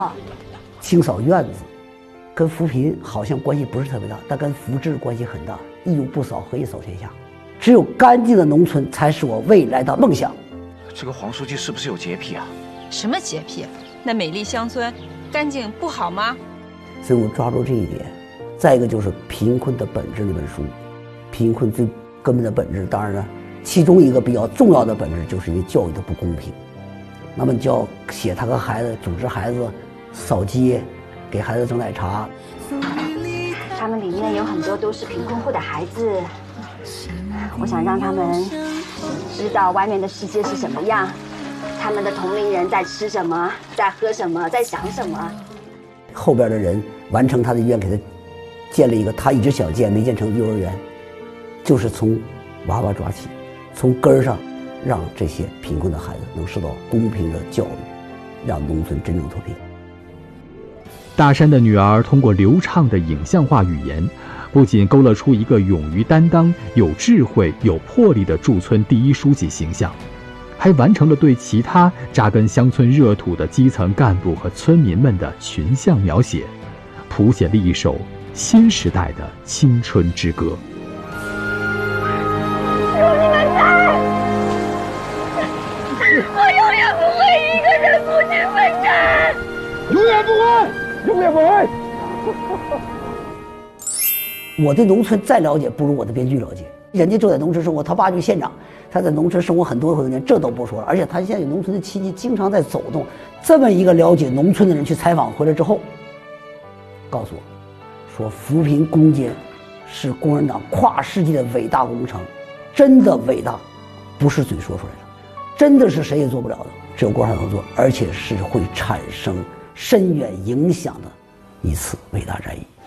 清扫院子，跟扶贫好像关系不是特别大，但跟福祉关系很大。一屋不扫，何以扫天下？只有干净的农村才是我未来的梦想。 这个黄书记是不是有洁癖啊？ 什么洁癖？那美丽乡村，干净不好吗？ 所以我抓住这一点。再一个就是《贫困的本质》那本书，贫困最根本的本质，当然了，其中一个比较重要的本质就是因为教育的不公平。那么你就要写他和孩子组织孩子扫街，给孩子蒸奶茶。 他们里面有很多都是贫困户的孩子，我想让他们知道外面的世界是什么样，他们的同龄人在吃什么，在喝什么，在想什么。 后边的人完成他的愿，给他建了一个他一直想建没建成的幼儿园，就是从娃娃抓起，从根儿上让这些贫困的孩子能受到公平的教育，让农村真正脱贫。 大山的女儿通过流畅的影像化语言，不仅勾勒出一个勇于担当、有智慧、有魄力的驻村第一书记形象，还完成了对其他扎根乡村热土的基层干部和村民们的群像描写，谱写了一首新时代的青春之歌。 有你们在，我永远不会一个人孤军奋战， 永远不会。永远不会。 我对农村再了解不如我的编剧了解。人家就在农村生活，他爸就是县长，他在农村生活很多年，这都不说了。而且他现在有农村的亲戚，经常在走动。这么一个了解农村的人去采访回来之后，告诉我，说扶贫攻坚是共产党跨世纪的伟大工程，真的伟大，不是嘴说出来的，真的是谁也做不了的，只有共产党做，而且是会产生深远影响的一次伟大战役。